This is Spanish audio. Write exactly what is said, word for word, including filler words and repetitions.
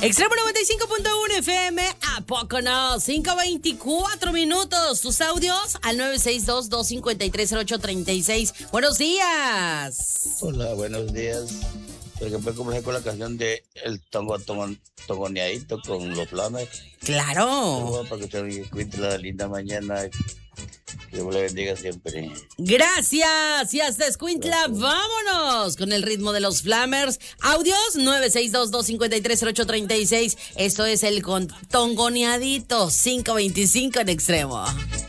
Extremo noventa y cinco punto uno F M, ¿a poco no? cinco veinticuatro minutos. Tus audios al nueve seis dos, dos cinco tres, cero ocho tres seis. Buenos días. Hola, buenos días. Por ejemplo, comencé con la canción de El Tongo tongo, Tongoneadito con los Flamers. Claro. Para que se encuentre la linda mañana. Que Dios le bendiga siempre. Gracias. Y hasta Escuintla, vámonos con el ritmo de los Flamers. Audios nueve seis dos, dos cinco tres, cero ocho tres seis. Esto es el con Tongoneadito cinco veinticinco en Extremo.